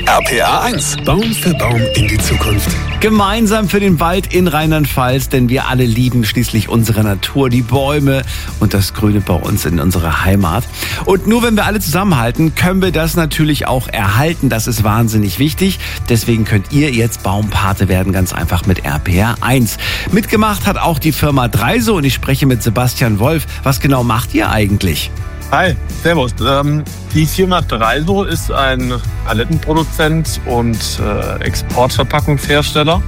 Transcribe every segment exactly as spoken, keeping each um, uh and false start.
R P R eins. Baum für Baum in die Zukunft. Gemeinsam für den Wald in Rheinland-Pfalz, denn wir alle lieben schließlich unsere Natur, die Bäume und das Grüne bei uns in unserer Heimat. Und nur wenn wir alle zusammenhalten, können wir das natürlich auch erhalten. Das ist wahnsinnig wichtig. Deswegen könnt ihr jetzt Baumpate werden, ganz einfach mit R P R eins. Mitgemacht hat auch die Firma Dreiso und ich spreche mit Sebastian Wolf. Was genau macht ihr eigentlich? Hi, servus. Ähm, die Firma Dreiso ist ein Palettenproduzent und äh, Exportverpackungshersteller.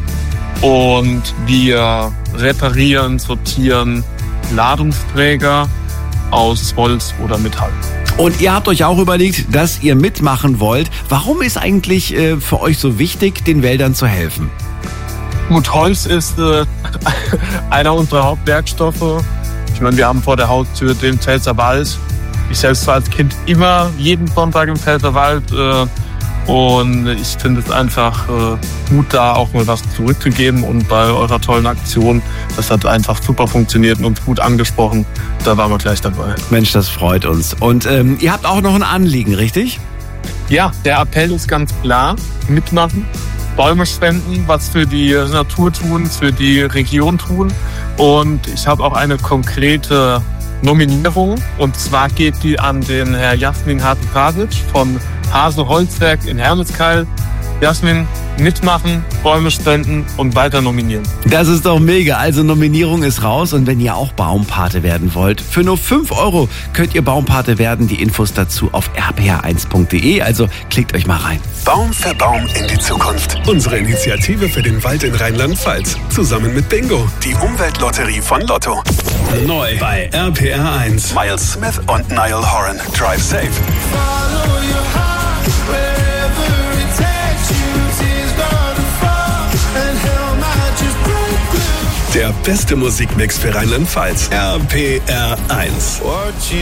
Und wir reparieren, sortieren Ladungsträger aus Holz oder Metall. Und ihr habt euch auch überlegt, dass ihr mitmachen wollt. Warum ist eigentlich äh, für euch so wichtig, den Wäldern zu helfen? Gut, Holz ist äh, einer unserer Hauptwerkstoffe. Ich meine, wir haben vor der Haustür den Pfälzerwald. Ich selbst war als Kind immer jeden Sonntag im Pfälzerwald äh, und ich finde es einfach äh, gut, da auch mal was zurückzugeben. Und bei eurer tollen Aktion, das hat einfach super funktioniert und uns gut angesprochen. Da waren wir gleich dabei. Mensch, das freut uns. Und ähm, ihr habt auch noch ein Anliegen, richtig? Ja, der Appell ist ganz klar: mitmachen, Bäume spenden, was für die Natur tun, für die Region tun. Und ich habe auch eine konkrete Nominierung, und zwar geht die an den Herr Jasmin Hase-Kasic von Hase Holzwerk in Hermeskeil. Jasmin, mitmachen, Bäume spenden und weiter nominieren. Das ist doch mega. Also Nominierung ist raus, und wenn ihr auch Baumpate werden wollt, für nur fünf Euro könnt ihr Baumpate werden. Die Infos dazu auf r p r eins punkt d e, also klickt euch mal rein. Baum für Baum in die Zukunft. Unsere Initiative für den Wald in Rheinland-Pfalz. Zusammen mit Bingo, die Umweltlotterie von Lotto. Neu bei R P R eins. Miles Smith und Niall Horan. Drive safe. Der beste Musikmix für Rheinland-Pfalz. R P R eins.